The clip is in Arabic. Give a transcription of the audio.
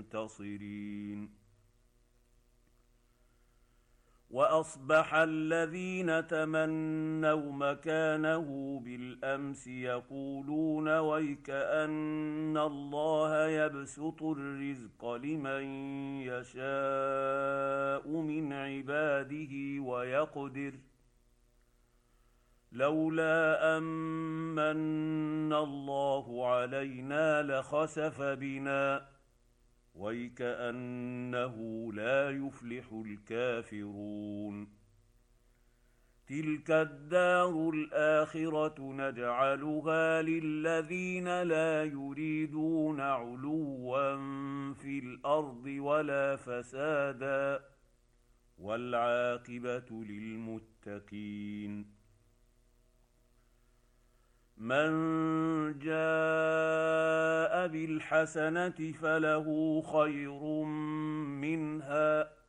منتصرين. واصبح الذين تمنوا مكانه بالامس يقولون ويكأن الله يبسط الرزق لمن يشاء من عباده ويقدر لولا أمن الله علينا لخسف بنا ويكأنه لا يفلح الكافرون. تلك الدار الآخرة نجعلها للذين لا يريدون علوا في الأرض ولا فسادا والعاقبة للمتقين. من جاء بالحسنة فله خير منها